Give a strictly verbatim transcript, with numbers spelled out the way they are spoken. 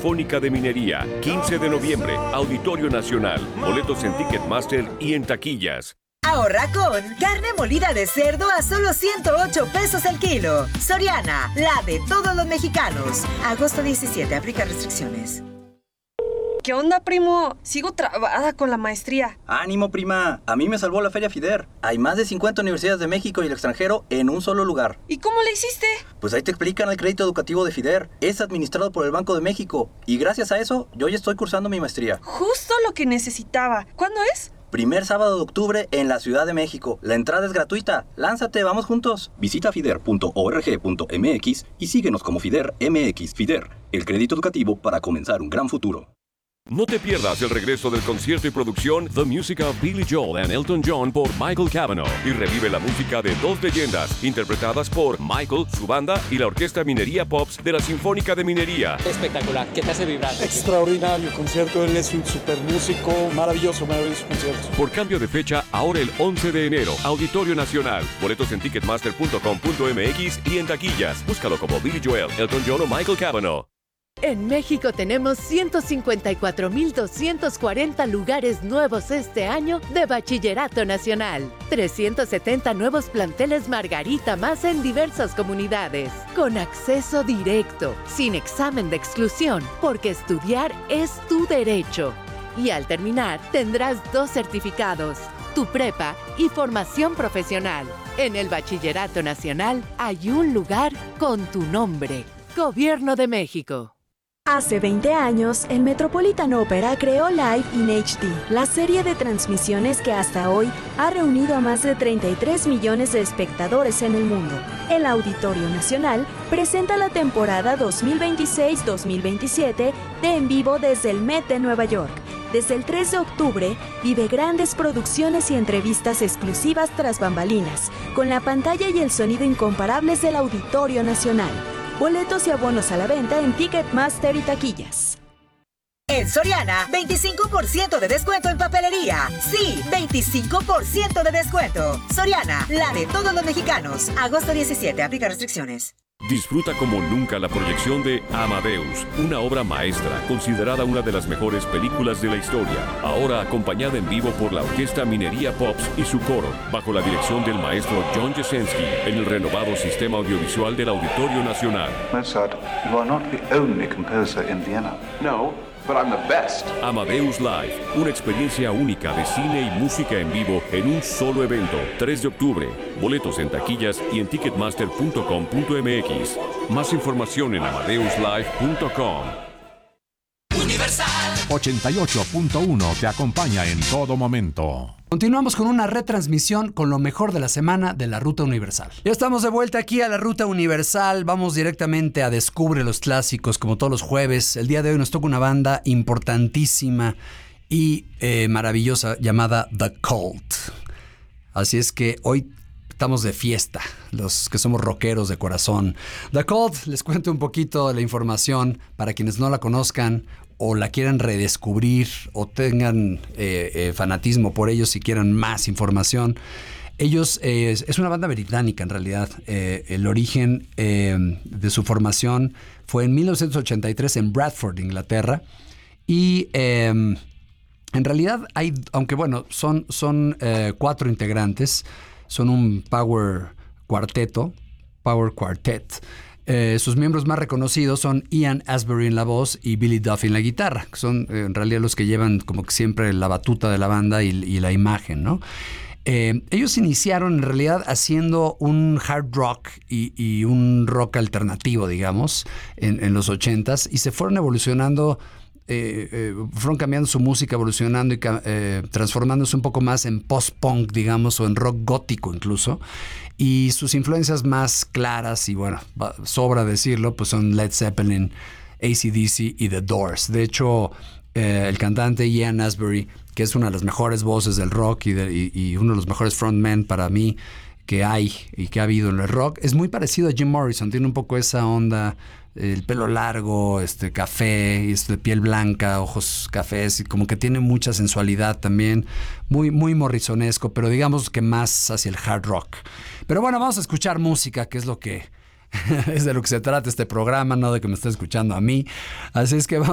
Sinfónica de Minería. quince de noviembre, Auditorio Nacional. Boletos en Ticketmaster y en taquillas. Ahorra con carne molida de cerdo a solo ciento ocho pesos el kilo. Soriana, la de todos los mexicanos. Agosto diecisiete, aplica restricciones. ¿Qué onda, primo? Sigo trabada con la maestría. ¡Ánimo, prima! A mí me salvó la Feria FIDER. Hay más de cincuenta universidades de México y el extranjero en un solo lugar. ¿Y cómo le hiciste? Pues ahí te explican el crédito educativo de FIDER. Es administrado por el Banco de México. Y gracias a eso, yo ya estoy cursando mi maestría. Justo lo que necesitaba. ¿Cuándo es? Primer sábado de octubre en la Ciudad de México. La entrada es gratuita. Lánzate, vamos juntos. Visita fider punto org punto m x y síguenos como FIDER M X. FIDER, el crédito educativo para comenzar un gran futuro. No te pierdas el regreso del concierto y producción The Music of Billy Joel and Elton John por Michael Cavanaugh y revive la música de dos leyendas interpretadas por Michael, su banda y la Orquesta Minería Pops de la Sinfónica de Minería. Espectacular, ¿qué te hace vibrar? Extraordinario concierto, él es un super músico, maravilloso, maravilloso concierto. Por cambio de fecha, ahora el once de enero, Auditorio Nacional. Boletos en ticketmaster punto com punto m x y en taquillas. Búscalo como Billy Joel, Elton John o Michael Cavanaugh. En México tenemos ciento cincuenta y cuatro mil doscientos cuarenta lugares nuevos este año de Bachillerato Nacional. trescientos setenta nuevos planteles Margarita más en diversas comunidades. Con acceso directo, sin examen de exclusión, porque estudiar es tu derecho. Y al terminar, tendrás dos certificados, tu prepa y formación profesional. En el Bachillerato Nacional hay un lugar con tu nombre. Gobierno de México. Hace veinte años, el Metropolitan Opera creó Live in H D, la serie de transmisiones que hasta hoy ha reunido a más de treinta y tres millones de espectadores en el mundo. El Auditorio Nacional presenta la temporada dos mil veintiséis dos mil veintisiete de En Vivo desde el Met de Nueva York. Desde el tres de octubre, vive grandes producciones y entrevistas exclusivas tras bambalinas, con la pantalla y el sonido incomparables del Auditorio Nacional. Boletos y abonos a la venta en Ticketmaster y taquillas. En Soriana, veinticinco por ciento de descuento en papelería. Sí, veinticinco por ciento de descuento. Soriana, la de todos los mexicanos. Agosto diecisiete, aplica restricciones. Disfruta como nunca la proyección de Amadeus, una obra maestra, considerada una de las mejores películas de la historia. Ahora acompañada en vivo por la Orquesta Minería Pops y su coro, bajo la dirección del maestro John Jasenski, en el renovado sistema audiovisual del Auditorio Nacional. Mozart, you are not the only composer in Vienna. No, but I'm the best. Amadeus Live, una experiencia única de cine y música en vivo en un solo evento. tres de octubre. Boletos en taquillas y en ticketmaster punto com punto m x. Más información en amadeus live punto com. Universal ochenta y ocho punto uno te acompaña en todo momento. Continuamos con una retransmisión con lo mejor de la semana de la Ruta Universal. Ya estamos de vuelta aquí a la Ruta Universal. Vamos directamente a Descubre los Clásicos, como todos los jueves. El día de hoy nos toca una banda importantísima y eh, maravillosa llamada The Cult. Así es que hoy estamos de fiesta, los que somos rockeros de corazón. The Cult, les cuento un poquito de la información para quienes no la conozcan o la quieran redescubrir o tengan eh, eh, fanatismo por ellos si quieran más información. Ellos, eh, es, es una banda británica en realidad. Eh, el origen eh, de su formación fue en mil novecientos ochenta y tres en Bradford, Inglaterra. Y eh, en realidad hay, aunque bueno, son, son eh, cuatro integrantes, son un power cuarteto, power quartet. Eh, sus miembros más reconocidos son Ian Astbury en la voz y Billy Duffy en la guitarra, que son eh, en realidad los que llevan como que siempre la batuta de la banda y, y la imagen, ¿no? Eh, ellos iniciaron en realidad haciendo un hard rock y, y un rock alternativo, digamos, en, en los ochentas, y se fueron evolucionando, eh, eh, fueron cambiando su música, evolucionando y eh, transformándose un poco más en post-punk, digamos, o en rock gótico incluso. Y sus influencias más claras, y bueno, sobra decirlo, pues son Led Zeppelin, A C D C y The Doors. De hecho, eh, el cantante Ian Astbury, que es una de las mejores voces del rock y, de, y, y uno de los mejores frontmen para mí que hay y que ha habido en el rock, es muy parecido a Jim Morrison. Tiene un poco esa onda, el pelo largo, este café, este, piel blanca, ojos cafés, y como que tiene mucha sensualidad también, muy, muy morrisonesco, pero digamos que más hacia el hard rock. Pero bueno, vamos a escuchar música, que es lo que es de lo que se trata este programa, no de que me esté escuchando a mí. Así es que vamos